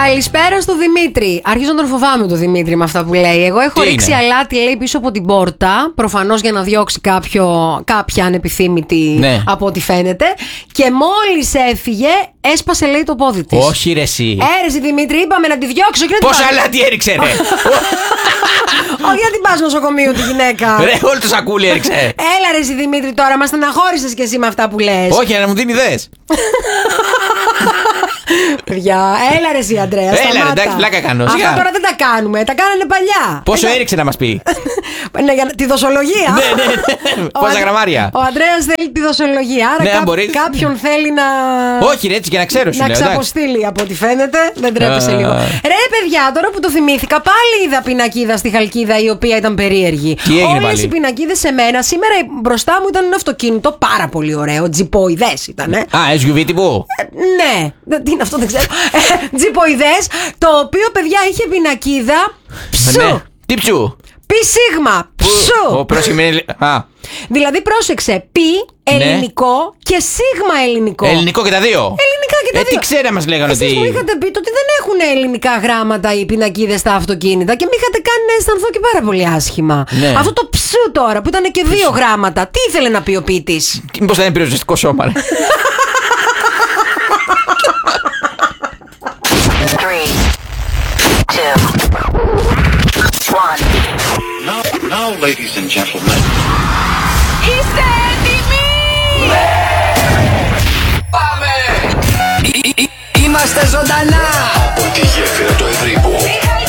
Καλησπέρα στο Δημήτρη. Αρχίζω να τον φοβάμαι το Δημήτρη με αυτά που λέει. Εγώ έχω ρίξει αλάτι, λέει, πίσω από την πόρτα. Προφανώς για να διώξει κάποια ανεπιθύμητη, από ό,τι φαίνεται. Και μόλις έφυγε, έσπασε, λέει, το πόδι της. Όχι, ρε εσύ. Έρεση Δημήτρη, είπαμε να τη διώξω. Πόσα αλάτι έριξε, ρε. Όχι, γιατί πας νοσοκομείο τη γυναίκα. Ρε, όλο το σακούλι έριξε. Έλα, ρε εσύ Δημήτρη, τώρα μας στεναχώρησες κι εσύ με αυτά που λες. Όχι, να μου δίνει ιδέες. Παιδιά, έλα ρε εσύ Αντρέα. Έλα ρε, εντάξει, πλάκα κάνω. Αυτά τώρα δεν τα κάνουμε, τα κάνανε παλιά. Πόσο έριξε να μας πει. Ναι, για τη δοσολογία. Ναι. Πόσα γραμμάρια. Ο Αντρέας θέλει τη δοσολογία. Άρα κάποιον θέλει να. Όχι, έτσι και να ξέρω. Να ξαποστείλει από ό,τι φαίνεται. Δεν τρέπεσαι λίγο. Ρε παιδιά, τώρα που το θυμήθηκα, πάλι είδα πινακίδα στη Χαλκίδα η οποία ήταν περίεργη. Όλες οι πινακίδες σε μένα. Σήμερα μπροστά μου ήταν ένα αυτοκίνητο πάρα πολύ ωραίο. Τζιποειδές ήταν. SUV τύπου. Ναι. Τι είναι αυτό, δεν ξέρω. Τζιποειδές, το οποίο, παιδιά, είχε πινακίδα ψου. Τι ψου? Πι σίγμα. Ψου. Δηλαδή πρόσεξε, πι ελληνικό και σίγμα ελληνικό. Ελληνικό και τα δύο. Ελληνικά και τα δύο. Τι ξέρα μας λέγανε ότι. Εσείς μου είχατε πει ότι δεν έχουν ελληνικά γράμματα οι πινακίδες στα αυτοκίνητα και με είχατε κάνει να αισθανθώ και πάρα πολύ άσχημα. Ναι. Αυτό το ψου τώρα που ήταν και δύο γράμματα, τι ήθελε να πει ο ποιητής? Μήπως δεν είναι πυροσβεστικό σώμα, ρε. 3, 2, 1. Now, ladies and gentlemen. Είστε έτοιμοι? Πάμε! Είμαστε ζωντανά! Από τη γέφυρα του Ευρύπου.